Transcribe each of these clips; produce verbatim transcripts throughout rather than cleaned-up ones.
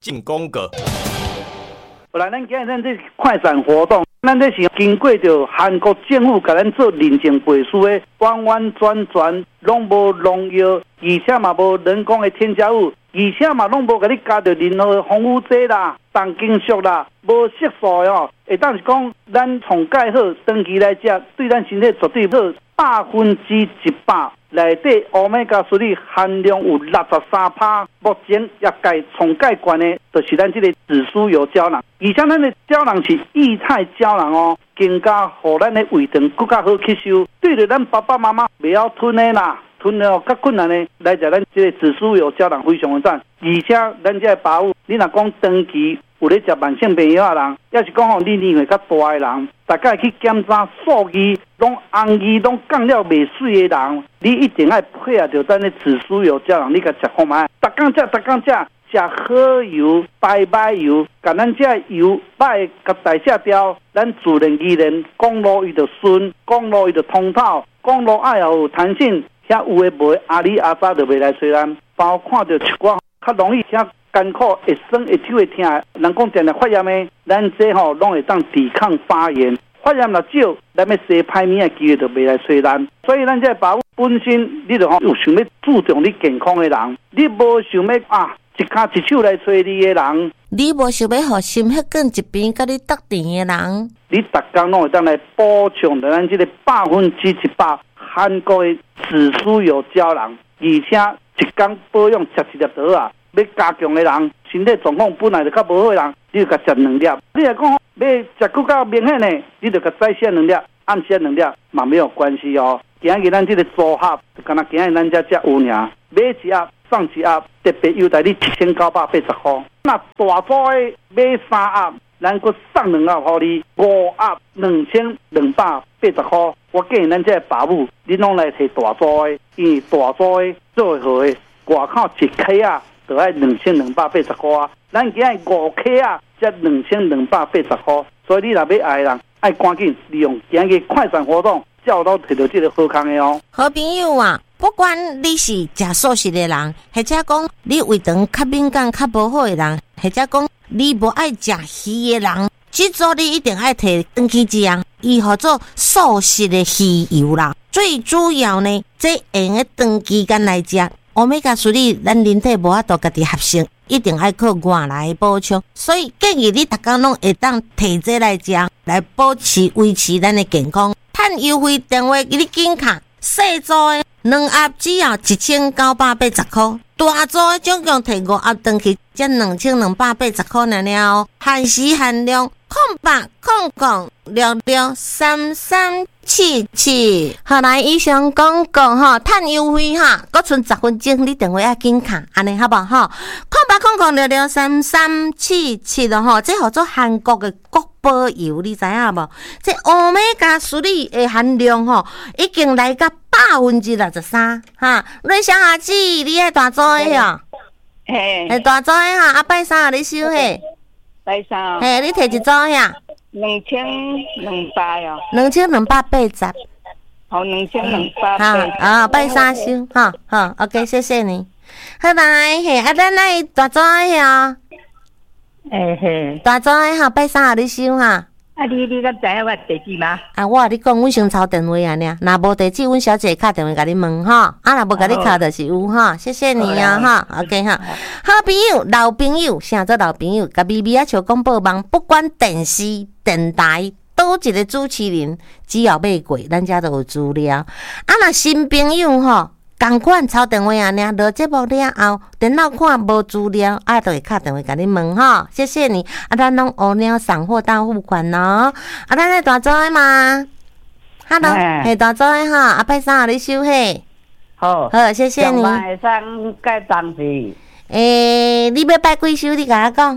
进攻个。 本来咱今日咱这快闪活动，咱这是经过着韩国政府给咱做认证背书的，完完全全拢无农药，而且嘛无人工的添加物，而且嘛拢无给你加着任何防腐剂啦、重金属啦、无色素的哦。会当是讲咱从钙好，长期来食，对咱身体绝对好，百分之一百。内底欧米伽三含量有六十三趴，目前业界从钙高的，就是咱这个紫苏油胶囊，而且咱的胶囊是液态胶囊哦，更加让咱的胃肠更加好吸收。对着咱爸爸妈妈不要吞的啦，吞了较困难的，来食咱这个紫苏油胶囊非常的赞，而且咱这个保护，你若讲长期有咧食慢性病药的人，也是讲吼年龄会较大的人，大家去检查数据，拢红字拢降了袂水的人，你一定要配合着咱的紫苏油胶囊，你甲食看卖。逐工食，逐工食，食好油、白麦油，甲咱这油摆甲代谢掉，咱自然而然公路伊就顺，公路伊就通透，公路爱有弹性，遐有诶无阿里阿扎就袂来吹咱，包括着一寡较容易遐。艰苦会酸会抽会痛，人讲定定发炎的，咱这吼拢会当抵抗发炎。发炎若少，咱要生歹面的机会就袂来吹咱。所以咱这保护本身，你就吼有想要注重你健康的人，你无想要啊一骹一手来吹你的人， 你无想要互心血管疾病甲你得甜的人， 你逐工拢会当来补充着咱这个百分之一百韩国的紫苏油胶囊，而且一工保养食一粒倒啊。要加强的人，身体状况本来就较无好的人，你就甲食两粒。你若讲要食够较明显的，你就甲早些两粒，暗些两粒嘛没有关系哦。今日咱这个组合，就敢若今日咱这只有尔，买一盒送一盒，特别优待你一千九百八十块。那大组的买三盒，咱佫送两盒给你，五盒两千两百八十块。我建议咱这个爸母，你拢来摕大组的，因为大组的做好的，外口一克啊。就要两千两百八十块啊！咱今日五克啊，才两千两百八十块，所以你若要爱人，爱赶紧利用今日快闪活动，照到摕到这个好康的哦。 好朋友啊，不管你是食素食的人，或者讲你胃肠较敏感、较无好的人，或者讲你无爱食鱼的人，这组你一定爱摕转去食，伊叫做素食的鱼油啦。最主要呢，这会用长期间来食。欧米伽三，咱人体无法度家己合成，一定要靠外来补充。所以建议你逐工拢会当摕这来食，来保持维持咱的健康。趁优惠电话给你紧卡，细组的两盒只要一千九百八十块，大组的总共摕五盒回去，才两千两百八十块尔了。限时限量，空八空空六六三三。七七，好来，以上广告哈，趁优惠哈，搁剩十分钟，你电话要紧卡，安尼好不好？空八空空六六三三七七咯吼，这叫做韩国的国宝油，你知影无？这欧米伽三的含量吼，已经来到百分之六十三哈。瑞香阿姊，你爱大组的哟， 嘿， 系大组的哈，阿拜三你收嘿， 拜三， 嘿，你摕一组呀？ 两千两百哦， 两千两百八十， 好，两千两百八十。 啊，拜三收，哈，好 ，OK， 谢谢你。好来，嘿，啊，咱来大组的哦， 嘿嘿， 大组的哈，拜三你收哈。 啊，你你敢知影我地址吗？ 啊，我你讲，阮先抄电话啊，尔，若无地址，阮小姐敲电话甲你问哈。啊，若无甲你敲，就是有哈。谢谢你啊，哈 ，OK 哈。好朋友、老朋友，啥做老朋友？甲咪咪啊，像广播网，不管电视、电台，倒一个主持人，只要买过，咱遮都有资料。啊，若新朋友吼。同款抄电话啊，尔落节目了后，电脑看无资料，啊，就会敲电话甲你问吼。谢谢你，啊，咱拢乌鸟送货到付款咯。啊，咱来大组的嘛 ，Hello， 嘿，大组的哈，啊，拜三你收嘿。 好， 好，谢谢你。 拜三该当时。 诶，你要拜几收？你甲我讲。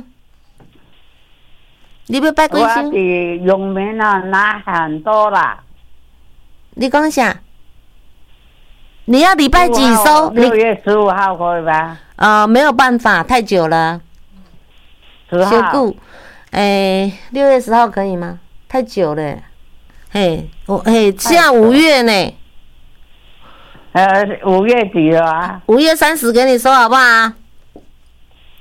你要拜几收？ 我是用面啊，拿很多啦。 你讲啥？你要礼拜几收？ 六月十五号可以吧？ 呃，没有办法，太久了。 十号。 诶，六月十号可以吗？太久了。嘿，我嘿，现在五月呢。 呃，五月底了啊。 五月三十给你收好不好？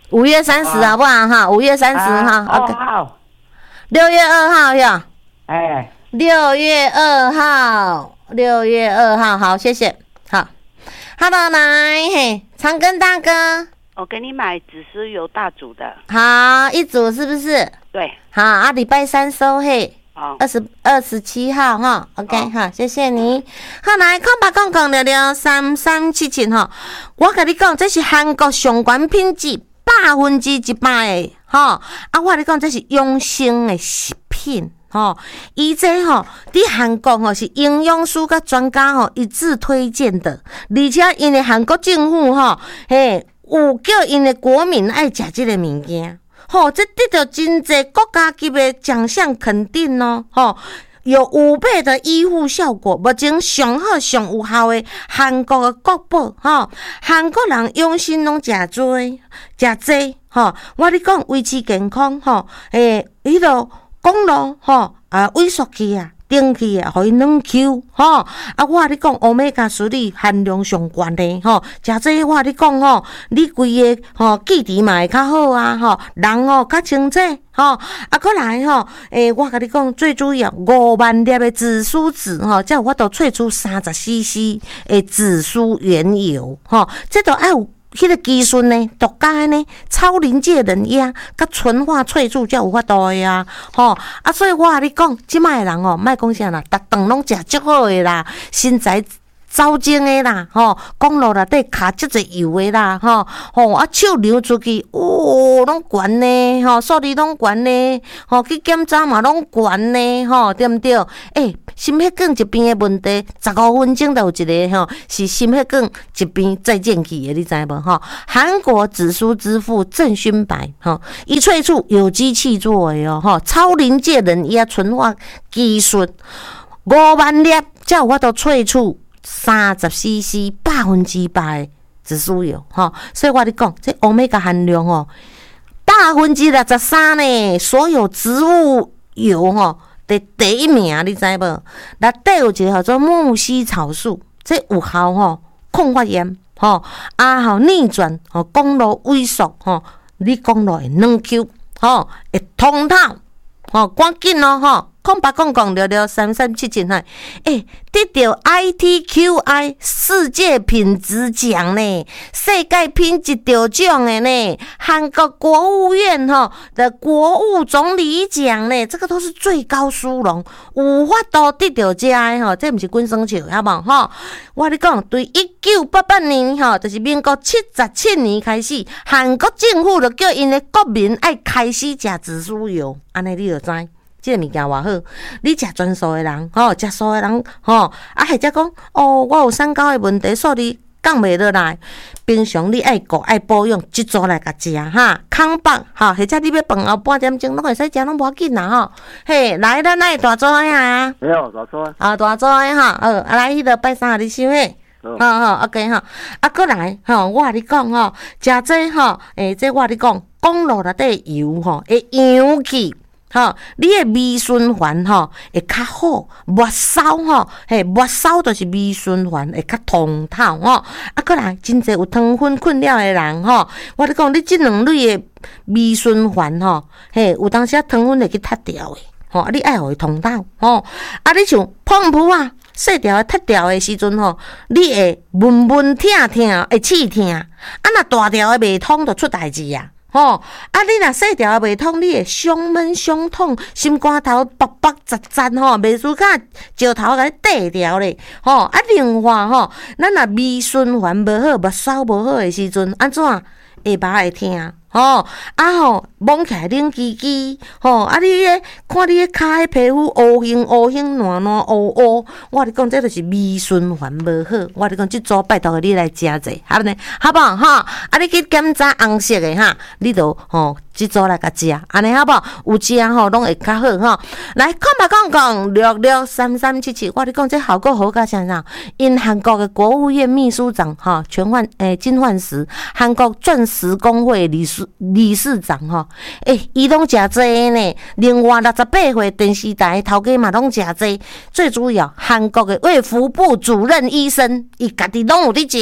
五月三十好不好哈？五月三十号 ，OK。 好。 六月二号呀。 哎。 六月二号，六月二号，好，谢谢。好 ，Hello， 来，嘿，长庚大哥， 我给你买紫苏油大组的。 好，一组是不是？ 对。 好啊，礼拜三收嘿。 好， 二十二十七号哈 ，OK 哈，谢谢你。好来，空白空空聊聊三三七七哈，我跟你讲，这是韩国上悬品质百分之一百的哈，啊，我跟你讲，这是养生的食品哈，伊这吼伫韩国吼是营养师甲专家吼一致推荐的，而且因为韩国政府吼嘿有叫因的国民爱食这个物件。吼、哦，这得到真济国家级的奖项肯定哦，吼、哦，有五倍的医护效果，目前上好上有效的韩国的国宝，吼、哦，韩国人养生拢诚多，诚济，吼、哦，我你讲维持健康，吼、哦，诶，迄落公路，吼、哦，啊，萎缩去啊。顶去啊，互伊软 Q 吼，啊，我你讲欧米伽三含量上悬的吼，食这我你讲吼，你规个吼记忆嘛会较好啊吼，人吼较清楚吼，啊，过来吼，诶、欸，我甲你讲最主要五万粒的紫苏籽吼，才有法度萃出三十 C C 的紫苏原油吼，这都爱有。迄个技术呢，独家呢，超临界冷压，甲纯化萃取才有法度的啊，吼啊！所以我甲你讲，即卖人哦，莫讲啥啦，逐顿拢食足好的啦，身材走精的啦，吼，公路内底卡足侪油的啦，吼，吼啊手流出去，哦，拢悬呢，吼，数字拢悬呢，吼，去检查嘛拢悬呢，吼，对毋对？诶、欸。心血管疾病的问题，十五分钟就有一个吼，是心血管疾病再见去的，你知无吼？韩国紫苏之父郑勋白吼，伊萃取有机气作的哦，吼，超临界冷压纯化技术，五万粒才有法度萃取三十 C C 百分之百紫苏油吼，所以我跟你讲，这欧米伽含量哦，百分之六十三呢，所有植物油吼。第第一名，你知无？内底有一个叫做木犀草素，这有效吼抗发炎，吼啊吼逆转，吼公路萎缩，吼你公路会软 Q， 吼会通透，吼赶紧咯，吼空白空空聊聊三三七七哈，诶，得到 I T Q I 世界品质奖呢，世界品质得奖的呢，韩国国务院吼的国务总理奖呢，这个都是最高殊荣，有法度得到这的吼，这不是滚生笑，好不好？吼，我跟你讲，对一九八八年吼，就是民国七十七年开始，韩国政府就叫因的国民爱开始食紫苏油，安尼你就知。这个物件偌好，你食全素的人，吼，食素的人，吼，啊，或者讲，哦，我有三高的问题，所以降袂落来。平常你爱顾爱保养，即组来甲食哈，康棒，吼，或者你要饭后半点钟拢会使食，拢无要紧啦，吼。嘿，来，咱来大组呀啊！ 没有大组啊。 啊，大组呀哈，呃，啊来，迄个拜三你收诶。好好 ，OK 哈，啊，过来，吼，我甲你讲吼，食这吼，诶，这我甲你讲，公路内底油吼，会扬起。吼，你的微循环吼会较好，末梢吼，嘿，末梢就是微循环会较通透吼。啊，过来，真侪有糖分困扰的人吼，我咧讲，你即两类的微循环吼，嘿，有当时啊糖分会去塌掉的，吼，啊，你爱互伊通透吼。啊，你像碰扑啊，细条的塌掉的时阵吼，你会闷闷疼疼，会刺疼，啊，若大条的袂通，就出代志啊。吼，啊！你若细条袂通，你会胸闷、胸痛、心肝头卜卜扎扎吼，袂输卡石头甲你缀条咧。吼，啊，另外吼，咱若微循环无好、目梢无好诶时阵，安怎下巴会疼？吼，啊吼，摸起来冷叽叽，吼，啊你咧看你咧骹迄皮肤乌形乌形烂烂乌乌，我跟你讲，这就是微循环无好。我跟你讲，即组拜托你来食者，好呢，好不好？哈，啊你去检查红色的哈，你就吼即组来甲食，安尼好不好？有食吼，拢会较好哈。来，看吧，讲讲六六三三七七，我跟你讲，这效果好甲啥啥？因韩国的国务院秘书长哈全焕诶金焕石，韩国钻石工会理事。理事长吼，诶、欸，伊拢诚济呢。另外六十八岁电视台头家嘛拢诚济。最主要，韩国的卫福部主任医生，伊家己拢有伫食。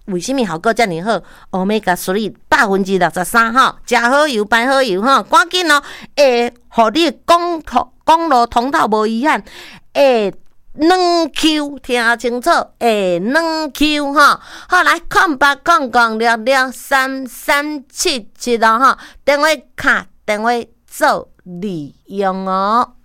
为什么效果这么好 ？Omega 三百分之六十三吼，食好油排好油吼，赶紧哦，会互你公通公路通透无遗憾，会软 Q 听清楚，会软 Q 吼。好来，空八空空六六三三七七咯吼，电话卡电话做利用哦。